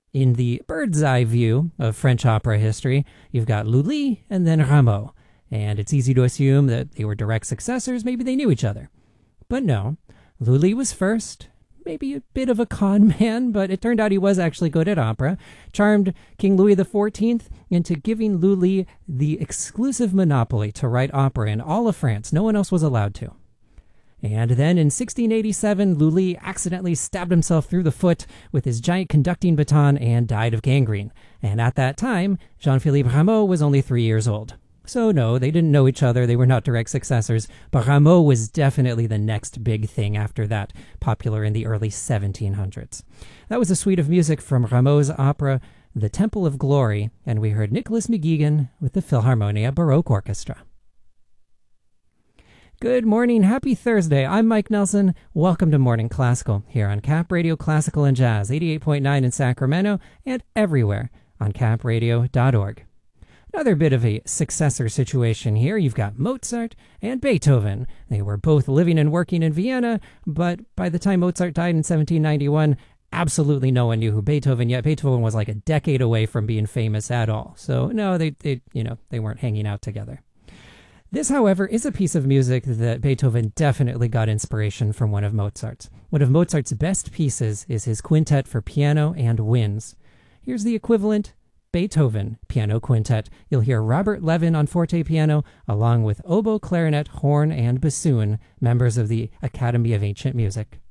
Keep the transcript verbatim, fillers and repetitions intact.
In the bird's eye view of French opera history, you've got Lully and then Rameau, and it's easy to assume that they were direct successors, maybe they knew each other. But no, Lully was first, maybe a bit of a con man, but it turned out he was actually good at opera, charmed King Louis the fourteenth into giving Lully the exclusive monopoly to write opera in all of France. No one else was allowed to. And then in sixteen eighty-seven, Lully accidentally stabbed himself through the foot with his giant conducting baton and died of gangrene. And at that time, Jean-Philippe Rameau was only three years old. So no, they didn't know each other, they were not direct successors, but Rameau was definitely the next big thing after that, popular in the early seventeen hundreds. That was a suite of music from Rameau's opera, The Temple of Glory, and we heard Nicholas McGeegan with the Philharmonia Baroque Orchestra. Good morning, happy Thursday. I'm Mike Nelson. Welcome to Morning Classical here on Cap Radio Classical and Jazz, eighty-eight point nine in Sacramento and everywhere on cap radio dot org. Another bit of a successor situation here. You've got Mozart and Beethoven. They were both living and working in Vienna, but by the time Mozart died in seventeen ninety-one, absolutely no one knew who Beethoven yet. Beethoven was like a decade away from being famous at all. So no, they, they you know, they weren't hanging out together. This, however, is a piece of music that Beethoven definitely got inspiration from one of Mozart's. One of Mozart's best pieces is his quintet for piano and winds. Here's the equivalent Beethoven Piano Quintet. You'll hear Robert Levin on forte piano, along with oboe, clarinet, horn, and bassoon, members of the Academy of Ancient Music.